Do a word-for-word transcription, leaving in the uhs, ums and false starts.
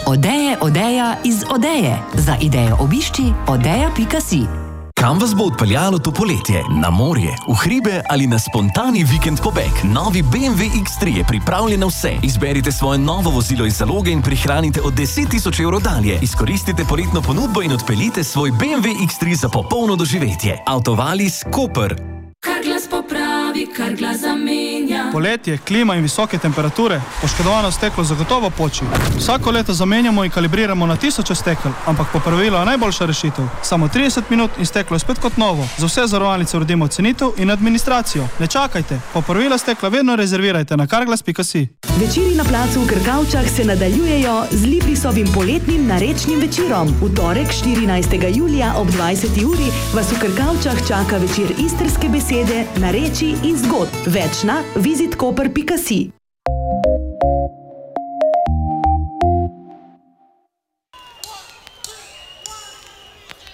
Odeje, odeja iz Odeje. Za idejo obišči odeja pika si. Kam vas bo odpeljalo to poletje? Na morje, v hribe ali na spontani vikend pobeg? Novi B M W X tri je pripravljen na vse. Izberite svoje novo vozilo iz zaloge in prihranite od deset tisoč evrov dalje. Izkoristite poletno ponudbo in odpeljite svoj B M W X tri za popolno doživetje. Autovalis Koper. Kar glas popravi, kar glas zamenja. Poletje, klima in visoke temperature, poškodovano steklo zagotovo poči. Vsako leto zamenjamo in kalibriramo na tisoče stekel, ampak popravilo je najboljša rešitev. Samo trideset minut in steklo je spet kot novo. Za vse zavarovalnice uredimo cenitev in administracijo. Ne čakajte, popravila stekla vedno rezervirajte na karglas pika si. Večeri na placu v Krkavčah se nadaljujejo z Librisovim poletnim narečnim večerom. V torek, štirinajstega julija ob dvajseti uri vas v Krkavčah čaka večer istrske besede, nareči in zgodb. Več na vizit koper pika si.